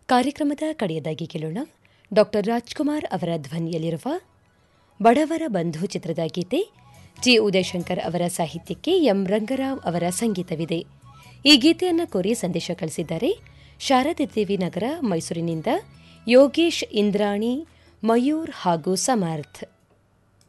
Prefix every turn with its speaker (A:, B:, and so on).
A: ಕಾರ್ಯಕ್ರಮದ ಕಡೆಯದಾಗಿ ಕೇಳೋಣ ಡಾಕ್ಟರ್ ರಾಜ್ಕುಮಾರ್ ಅವರ ಧ್ವನಿಯಲ್ಲಿರುವ ಬಡವರ ಬಂಧು ಚಿತ್ರದ ಗೀತೆ. ಜಿ ಉದಯಶಂಕರ್ ಅವರ ಸಾಹಿತ್ಯಕ್ಕೆ ಎಂ ರಂಗರಾವ್ ಅವರ ಸಂಗೀತವಿದೆ. ಈ ಗೀತೆಯನ್ನು ಕೋರಿ ಸಂದೇಶ ಕಳಿಸಿದ್ದಾರೆ ಶಾರದೆ ದೇವಿ ನಗರ, ಮೈಸೂರಿನಿಂದ ಯೋಗೇಶ್, ಇಂದ್ರಾಣಿ, ಮಯೂರ್ ಹಾಗೂ ಸಮರ್ಥ್.